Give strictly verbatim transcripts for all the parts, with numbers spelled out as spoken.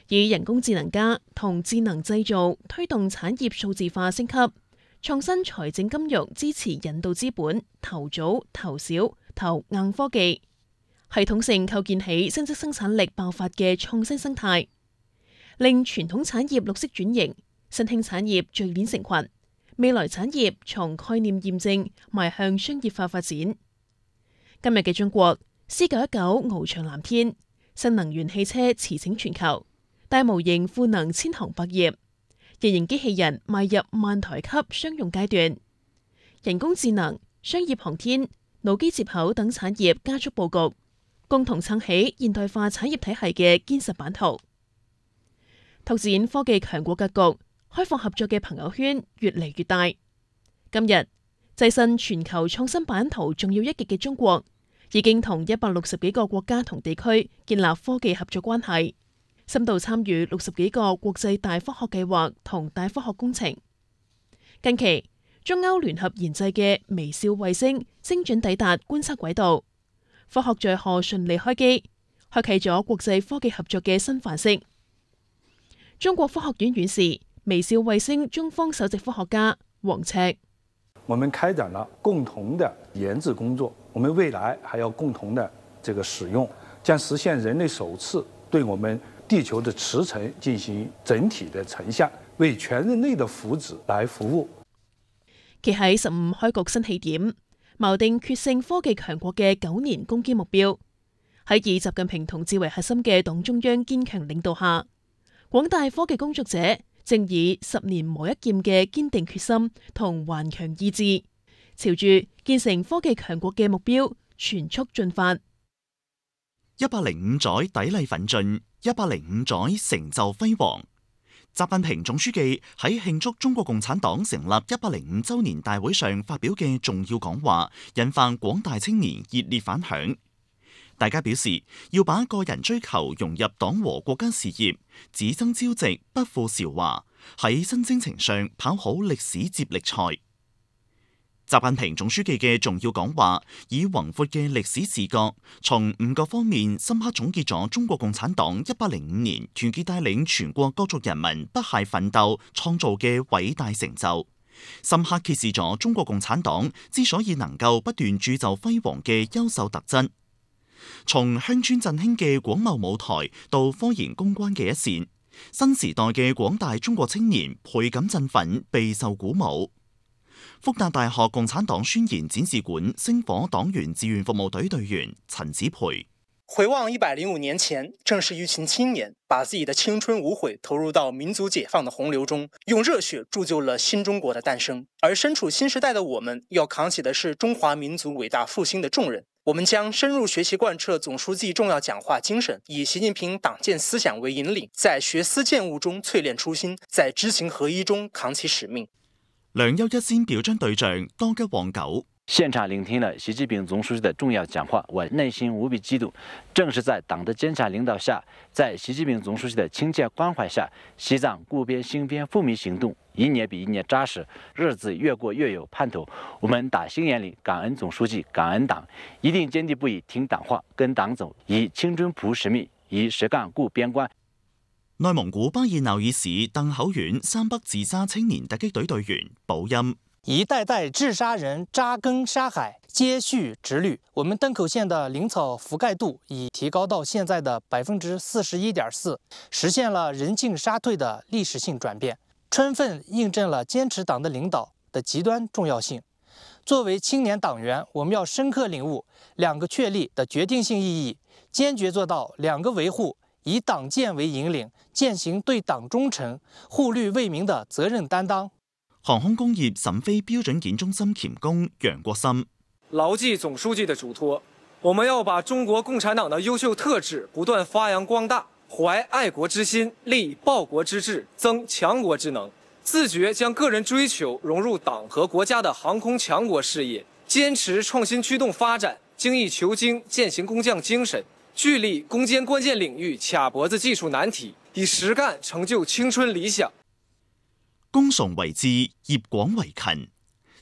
以人工智能加同智能製造推動產業數字化升級，創新財政金融支持引導資本投早投小投硬科技，系統性構建起新質生產力爆發嘅創新生態，令傳統產業綠色轉型，新興產業聚鏈成群，未來產業從概念驗證邁向商業化發展。今日嘅中國 C 九一九翱翔藍天，新能源汽車馳騁全球，大模型賦能千行百業，人形機器人邁入萬台級商用階段，人工智能、商業航天、腦機接口等產業加速佈局，共同撐起現代化產業體系嘅堅實版圖。拓展科技強國格局，開放合作嘅朋友圈越嚟越大。今日躋身全球創新版圖重要一極嘅中國，已經同一百六十幾個國家同地區建立科技合作關係，深度參與六十幾個國際大科學計劃同大科學工程。近期，中歐聯合研製嘅微笑衛星精準抵達觀測軌道，科學載荷順利開機，開啟咗國際科技合作嘅新範式。中國科學院院士、微笑衛星中方首席科學家王赤： 我們開展了共同的研製工作，我們未來還要共同的這個使用，將實現人類首次對我們地球的磁層進行整體的成像，為全人類的福祉來服務。 企喺十五開局新起點，錨定決勝科技強國嘅九年攻堅目標。喺以習近平同志為核心嘅黨中央堅強領導下，廣大科技工作者正以十年磨一劍嘅堅定決心同頑強意志，朝住建成科技強國嘅目標全速進發。 一百零五載砥礪奮進，一百零五載成就輝煌。習近平總書記喺慶祝中國共產黨成立一百零五週年大會上發表嘅重要講話，引發廣大青年熱烈反響。大家表示要把個人追求融入黨和國家事業，只爭朝夕，不負韶華，喺新征程上跑好歷史接力賽。習近平總書記嘅重要講話，以宏闊嘅歷史視角，從五個方面深刻總結咗中國共產黨一百零五年團結帶領全國各族人民不懈奮鬥創造嘅偉大成就，深刻揭示咗中國共產黨之所以能夠不斷鑄就輝煌嘅優秀特質。從鄉村振興嘅廣袤舞台到科研攻關嘅一線，新時代嘅廣大中國青年倍感振奮，備受鼓舞。復旦大學共產黨宣言展示館星火黨員志願服務隊隊員陳子培： 回望一百零五年前，正是一群青年把自己的青春無悔投入到民族解放的洪流中，用熱血鑄就了新中國的誕生。而身處新時代的我們，要扛起的是中華民族偉大復興的重任。我們將深入學習貫徹總書記重要講話精神，以習近平黨建思想為引領，在學思踐悟中淬煉初心，在知行合一中扛起使命。 梁優一先表彰對象多吉旺九。 現場聆聽了習近平總書記的重要講話，我內心無比激動。正是在黨的堅強領導下，在習近平總書記的親切關懷下，西藏固邊興邊復民行動一年比一年扎實，日子越過越有盼頭。我們打心眼裏感恩總書記，感恩黨，一定堅定不移聽黨話，跟黨走，以青春譜使命，以實幹固邊關。 內蒙古巴彥淖爾市鄧口縣三北自殺青年突擊隊隊員保音： 一代代治沙人扎根沙海，接續直綠。我們鄧口縣的林草覆蓋度已提高到現在的百分之四十一點四，實現了人進沙退的歷史性轉變，充分印證了堅持黨的領導的極端重要性。作為青年黨員，我們要深刻領悟兩個確立的決定性意義，堅決做到兩個維護，以黨建為引領，踐行對黨忠誠、護綠為民的責任擔當。 航空工業審飛標準檢中心鉗工楊國森： 牢記總書記的囑託，我們要把中國共產黨的優秀特質不斷發揚光大，懷愛國之心，立報國之志，增強國之能，自覺將個人追求融入黨和國家的航空強國事業，堅持創新驅動發展，精益求精，踐行工匠精神，聚力攻堅關鍵領域卡脖子技術難題，以實幹成就青春理想。 公崇為志，業廣為勤。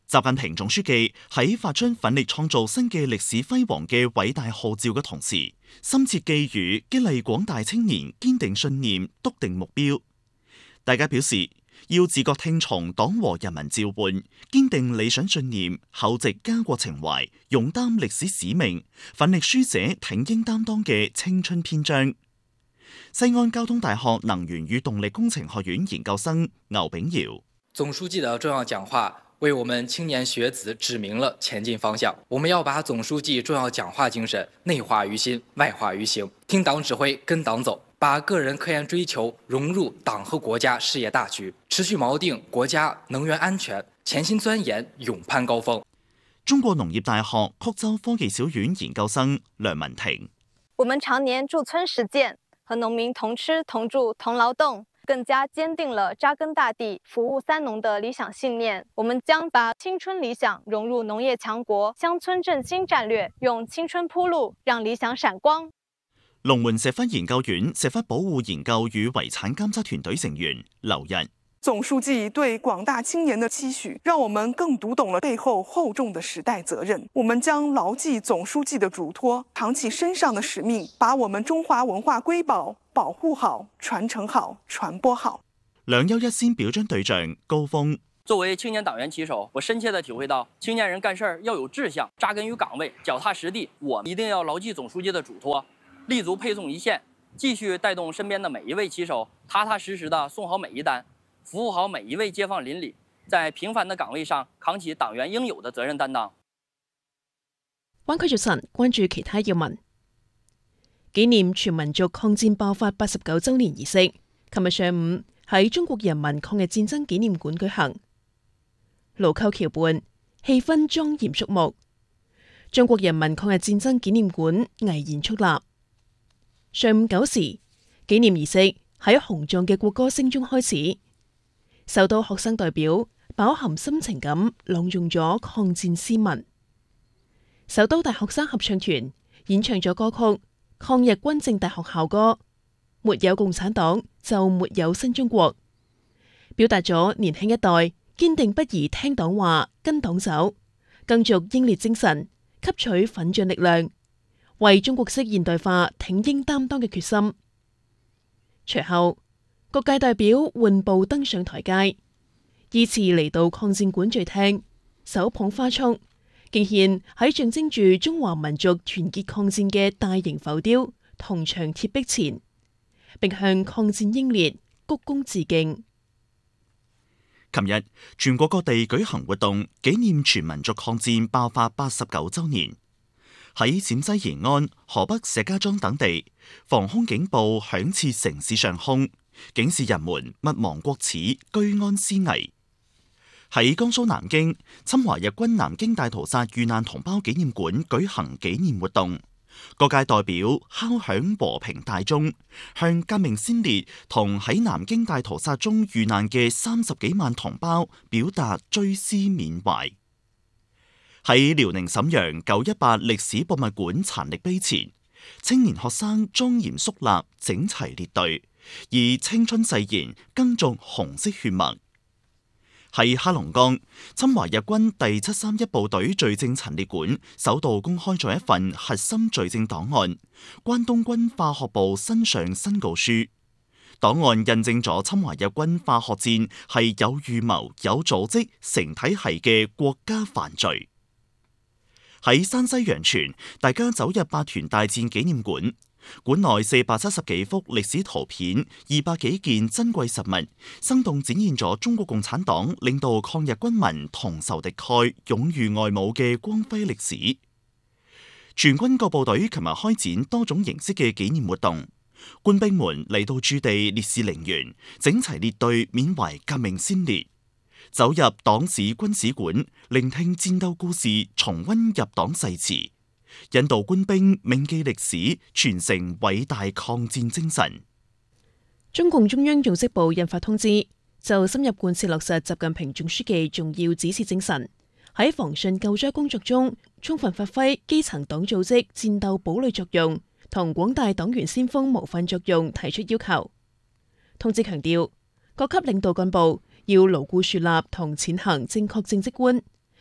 習近平總書記喺發出奮力創造新嘅歷史輝煌嘅偉大號召嘅同時，深切寄語激勵廣大青年堅定信念、篤定目標。大家表示要自覺聽從黨和人民召喚，堅定理想信念，厚植家國情懷，勇擔歷史使命，奮力書寫挺英擔當嘅青春篇章。西安交通大學能源與動力工程學院研究生牛炳堯： 總書記的重要講話為我們青年學子指明了前進方向。我們要把總書記重要講話精神內化於心、外化於行，聽黨指揮，跟黨走，把個人科研追求融入黨和國家事業大局，持續錨定國家能源安全，潛心鑽研，勇攀高峰。 中國農業大學曲州科技小院研究生梁文婷： 我們常年駐村實踐，和農民同吃同住同勞動，更加堅定了扎根大地、服務三農的理想信念。我們將把青春理想融入農業強國、鄉村振興戰略，用青春鋪路，讓理想閃光。 龍門石窟研究院石窟保護研究與遺產監測團隊成員劉日： 總書記對廣大青年的期許，讓我們更讀懂了背後厚重的時代責任。我們將牢記總書記的囑託，扛起身上的使命，把我們中華文化瑰寶保護好、傳承好、傳播好。 兩優一先表彰對象高峰： 作為青年黨員旗手，我深切地體會到青年人幹事兒要有志向，扎根於崗位，腳踏實地。我一定要牢記總書記的囑託，立足配送一線，繼續帶動身邊的每一位旗手，踏踏實實地送好每一單，服務好每一位街坊鄰里，在平凡的崗位上扛起黨員應有的責任擔當。 灣區早晨，關注其他要聞。紀念全民族抗戰爆發八十九週年儀式，琴日上午喺中國人民抗日戰爭紀念館舉行。盧溝橋畔，氣氛莊嚴肅穆。中國人民抗日戰爭紀念館巍然矗立。上午九時，紀念儀式喺雄壯嘅國歌聲中開始。受到學生代表飽含深情咁朗誦咗抗戰詩文。首都大學生合唱團演唱咗歌曲《抗日軍政大學校歌》，沒有共產黨就沒有新中國，表達咗年輕一代堅定不移聽黨話、跟黨走，更續英烈精神，吸取奮進力量，為中國式現代化挺英擔當嘅決心。隨後，各界代表緩步登上台階，依次嚟到抗戰館序廳，手捧花束，敬獻喺象徵住中華民族團結抗戰嘅大型浮雕銅牆鐵壁前，並向抗戰英烈鞠躬致敬。 琴日，全國各地舉行活動，紀念全民族抗戰爆發八十九週年。喺陝西延安、河北石家莊等地，防空警報響徹城市上空，警示人們勿忘國恥，居安思危。喺江蘇南京，侵華日軍南京大屠殺遇難同胞紀念館舉行紀念活動，各界代表敲響和平大鐘，向革命先烈同喺南京大屠殺中遇難嘅三十幾萬同胞表達追思緬懷。喺遼寧瀋陽九一八歷史博物館殘曆碑前，青年學生莊嚴肅立，整齊列隊，以青春誓言耕種紅色血脈。喺黑龍江，侵華日軍第七三一部隊罪證陳列館首度公開咗一份核心罪證檔案——關東軍化學部新上申告書。檔案印證咗侵華日軍化學戰係有預謀、有組織、成體系嘅國家犯罪。喺山西陽泉，大家走入百團大戰紀念館。館內四百七十幾幅歷史圖片、二百幾件珍貴實物，生動展現咗中國共產黨領導抗日軍民同仇敵愾、勇於外侮嘅光輝歷史。全軍各部隊琴日開展多種形式嘅紀念活動，官兵們嚟到駐地烈士陵園，整齊列隊緬懷革命先烈。走入黨史軍史館，聆聽戰鬥故事，重溫入黨誓詞，引導官兵銘記歷史，傳承偉大抗戰精神。 中共中央組織部印發通知，就深入貫徹落實習近平總書記重要指示精神，喺防汛救災工作中充分發揮基層黨組織戰鬥堡壘作用同廣大黨員先鋒模範作用提出要求。通知強調，各級領導幹部要牢固樹立同踐行正確政績觀，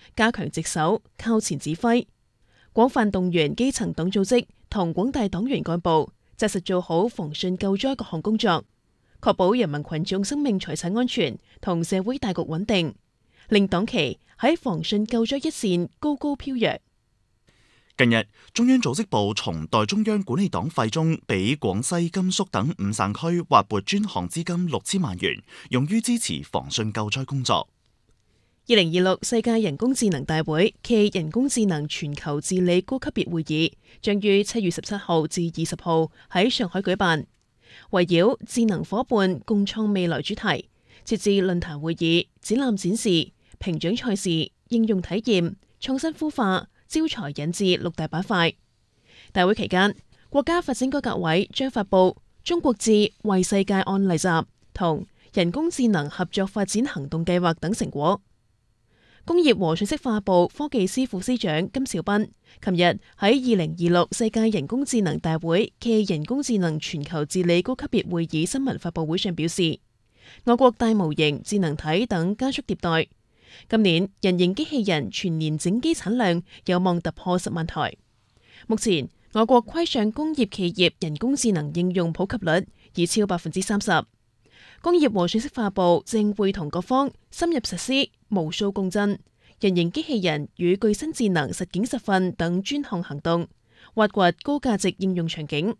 加強值守、靠前指揮，廣泛動員基層黨組織同廣大黨員幹部，紮實做好防汛救災各項工作，確保人民群眾生命財產安全同社會大局穩定，令黨旗喺防汛救災一線高高飄躍。 近日，中央組織部從代中央管理黨費中，俾廣西、甘肅等五省區劃撥專項資金六千萬元，用於支持防汛救災工作。 二零二六世界人工智能大會暨人工智能全球治理高級別會議將於七月十七號至二十號喺上海舉辦，圍繞智能夥伴共創未來主題，設置論壇會議、展覽展示、評獎賽事、應用體驗、創新孵化、招才引智六大板塊。大會期間，國家發展改革委將發布《中國智為世界案例集》同人工智能合作發展行動計劃等成果。工業和信息化部科技司副司長金兆斌琴日喺二零二六世界人工智能大會暨人工智能全球治理高級別會議新聞發佈會上表示，我國大模型、智能體等加速迭代。今年人形機器人全年整機產量有望突破十萬台。目前我國規上工業企業人工智能應用普及率已超百分之三十。工業和信息化部正會同各方深入實施無數共振、人形機器人與具身智能實景實訓等專項行動，挖掘高價值應用場景。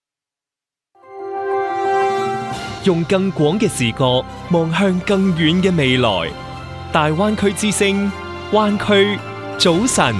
用更廣嘅視角望向更遠嘅未來。大灣區之聲，灣區早晨。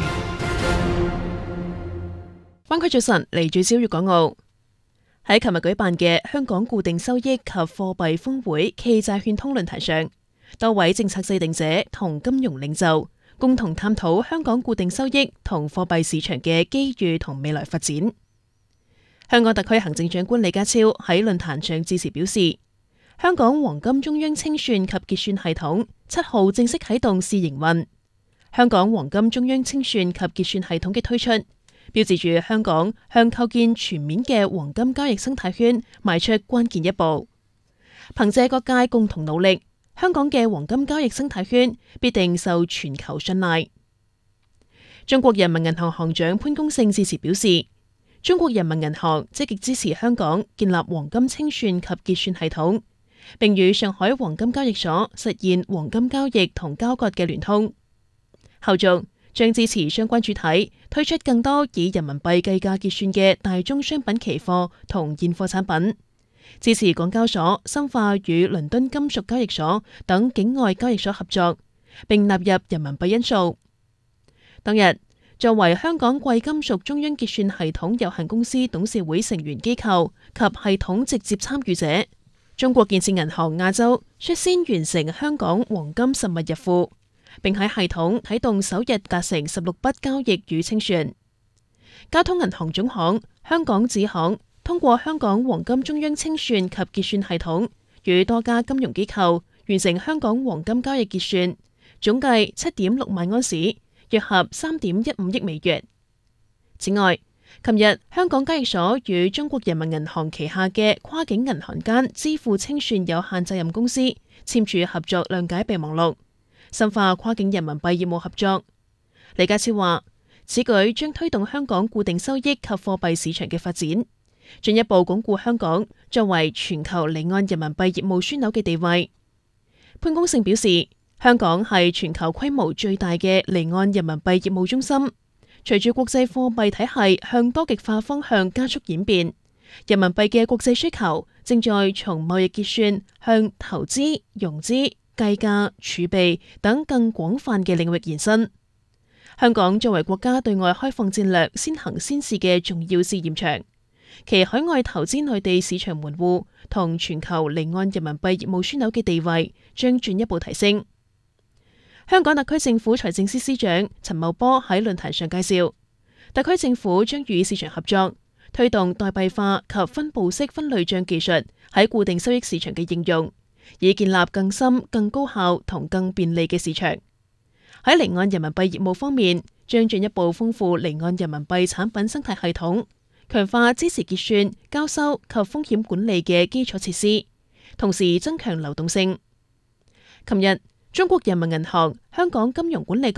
灣區早晨，嚟聚焦粵港澳。喺琴日舉辦嘅香港固定收益及貨幣峰會暨債券通論壇上，多位政策制定者同金融領袖共同探討香港固定收益同貨幣市場嘅機遇同未來發展。香港特區行政長官李家超喺論壇上致辭表示，香港黃金中央清算及結算系統七號正式啟動試營運。香港黃金中央清算及結算系統嘅推出，標誌住香港向構建全面嘅黃金交易生態圈邁出關鍵一步。憑借各界共同努力，香港嘅黃金交易生態圈必定受全球信賴。中國人民銀行行長潘功勝致辭表示，中國人民銀行積極支持香港建立黃金清算及結算系統，並與上海黃金交易所實現黃金交易同交割嘅聯通。後續將支持相關主體推出更多以人民幣計價結算嘅大宗商品期貨同現貨產品，支持港交所深化與倫敦金屬交易所等境外交易所合作，並納入人民幣因素。當日，作為香港貴金屬中央結算系統有限公司董事會成員機構及系統直接參與者，中國建設銀行亞洲率先完成香港黃金實物入庫，並喺系統啟動首日達成十六筆交易與清算。交通銀行總行、香港子行通過香港黃金中央清算及結算系統，與多家金融機構完成香港黃金交易結算，總計七點六萬安士，約合三點一五億美元。此外，琴日香港交易所與中國人民銀行旗下嘅跨境銀行間支付清算有限責任公司簽署合作諒解備忘錄，深化跨境人民幣業務合作。李家超話，此舉將推動香港固定收益及貨幣市場嘅發展，進一步鞏固香港作為全球離岸人民幣業務樞紐嘅地位。潘功勝表示，香港係全球規模最大嘅離岸人民幣業務中心。隨住國際貨幣體系向多極化方向加速演變，人民幣嘅國際需求正在從貿易結算向投資、融資、計價、儲備等更廣泛嘅領域延伸。香港作為國家對外開放戰略先行先試嘅重要試驗場，其海外投資內地市場門戶同全球離岸人民幣業務樞紐嘅地位將進一步提升。香港特區政府財政司司長陳茂波喺論壇上介紹，特區政府將與市場合作，推動代幣化及分布式分類賬技術喺固定收益市場嘅應用，以建立更深、更高效同更便利嘅市場。喺離岸人民幣業務方面，將進一步豐富離岸人民幣產品生態系統，強化支持結算、交收及風險管理嘅基礎設施，同時增強流動性。琴日，中國人民銀行、香港金融管理局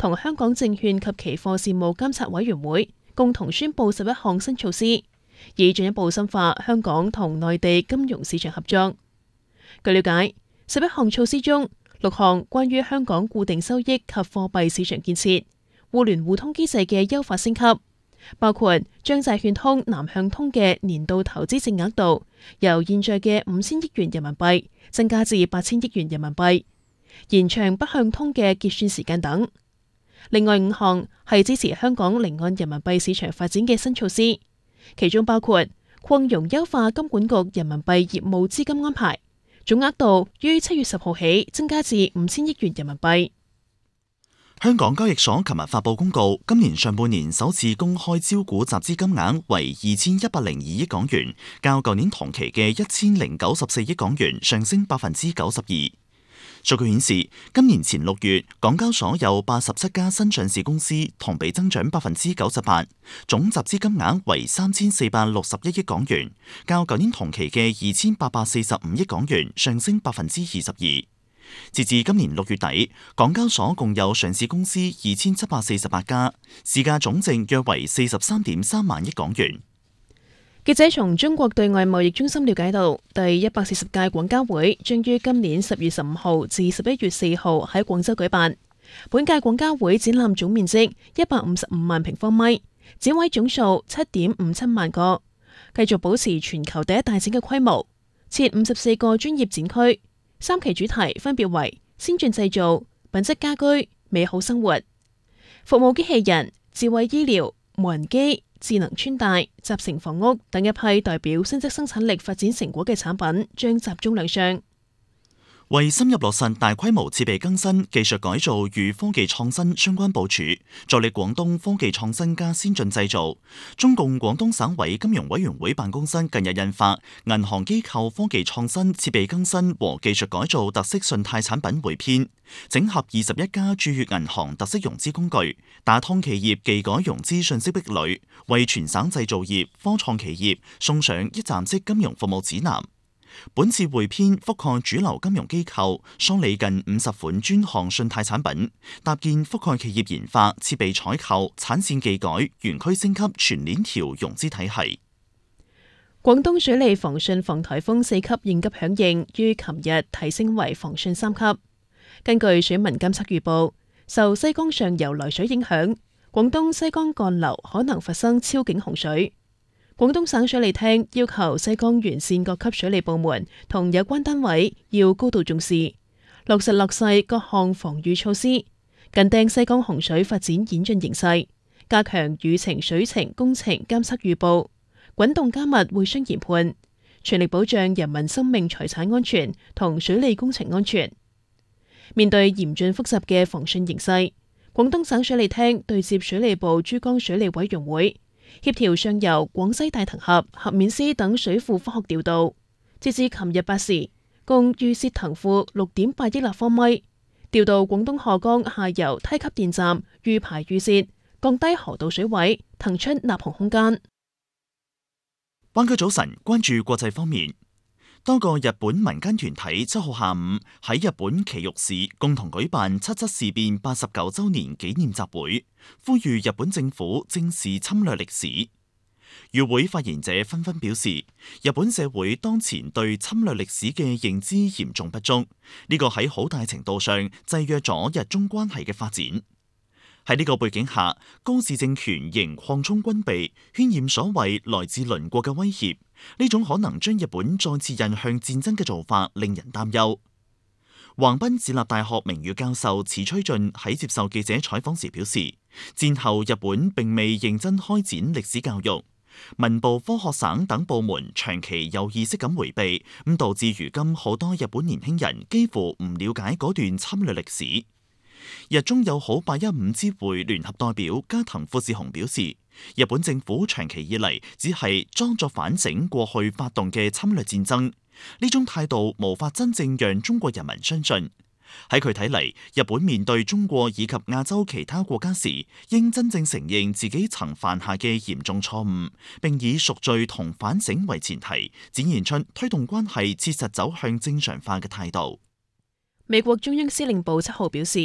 同香港證券及期貨事務監察委員會共同宣布十一項新措施，以進一步深化香港同內地金融市場合作。據了解，十一項措施中，六項關於香港固定收益及貨幣市場建設、互聯互通機制嘅優化升級，包括將債券通南向通嘅年度投資淨額度由現在嘅五千億元人民幣增加至八千億元人民幣，延長北向通嘅結算時間等。另外五項係支持香港離岸人民幣市場發展嘅新措施，其中包括擴容優化金管局人民幣業務資金安排，總額度於七月十號起增加至五千億元人民幣。 香港交易所琴日發布公告，今年上半年首次公開招股集資金額為二千一百零二億港元，較舊年同期嘅一千零九十四億港元上升百分之九十二。數據顯示，今年前六月，港交所有八十七家新上市公司，同比增長百分之九十八，總集資金額為三千四百六十一億港元，較舊年同期嘅二千八百四十五億港元上升百分之二十二。截至今年六月底，港交所共有上市公司二千七百四十八家，市價總值約為四十三點三萬億港元。 記者從中國對外貿易中心了解到，第一百四十屆廣交會將於今年十月十五號至十一月四號喺廣州舉辦。本屆廣交會展覽總面積一百五十五萬平方米，展位總數七點五七萬個，繼續保持全球第一大展嘅規模，設五十四個專業展區，三期主題分別為先進製造、品質家居、美好生活、服務機器人、智慧醫療、無人機、智能穿戴、集成房屋等一批代表新質生產力發展成果嘅產品將集中亮相。 為深入落實大規模設備更新、技術改造與科技創新相關部署，助力廣東科技創新加先進製造，中共廣東省委金融委員會辦公室近日印發《銀行機構科技創新設備更新和技術改造特色信貸產品彙編》，整合二十一家駐粵銀行特色融資工具，打通企業技改融資信息壁壘，為全省製造業、科創企業送上一站式金融服務指南。本次彙編覆蓋主流金融機構，梳理近五十款專項信貸產品，搭建覆蓋企業研發、設備採購、產線技改、園區升級全鏈條融資體系。 廣東水利防汛防颱風四級應急響應於琴日提升為防汛三級。根據水文監測預報，受西江上游來水影響，廣東西江幹流可能發生超警洪水。廣東省水利廳要求西江沿線各級水利部門同有關單位要高度重視，落實落細各項防禦措施，緊盯西江洪水發展演進形勢，加強雨情水情工程監測預報，滾動加密會商研判，全力保障人民生命財產安全同水利工程安全。面對嚴峻複雜嘅防汛形勢，廣東省水利廳對接水利部珠江水利委員會，協調上游廣西大騰峽、峽面絲等水庫科學調度，截至琴日八時，共預泄騰庫六點八億立方米，調度廣東河江下游梯級電站預排預泄，降低河道水位，騰出納洪空間。 灣區早晨，關注國際方面。多個日本民間團體七號下午喺日本埼玉市共同舉辦七七事變八十九週年紀念集會，呼籲日本政府正視侵略歷史。與會發言者紛紛表示，日本社會當前對侵略歷史嘅認知嚴重不足，呢個喺好大程度上制約咗日中關係嘅發展。喺呢個背景下，高市政權仍擴充軍備，渲染所謂來自鄰國嘅威脅，呢種可能將日本再次引向戰爭嘅做法令人擔憂。橫濱市立大學名譽教授池吹進喺接受記者採訪時表示，戰後日本並未認真開展歷史教育，文部科學省等部門長期有意識咁迴避，咁導致如今好多日本年輕人幾乎唔了解嗰段侵略歷史。日中友好八一五支會聯合代表加藤富士雄表示，日本政府長期以嚟只係裝作反省過去發動嘅侵略戰爭，呢種態度無法真正讓中國人民相信。喺佢睇嚟，日本面對中國以及亞洲其他國家時，應真正承認自己曾犯下嘅嚴重錯誤，並以贖罪同反省為前提，展現出推動關係切實走向正常化嘅態度。 美國中央司令部七號表示，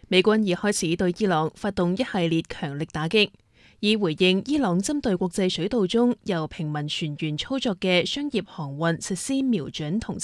美軍已開始對伊朗發動一系列強力打擊，以回應伊朗針對國際水道中由平民船員操作嘅商業航運實施瞄準同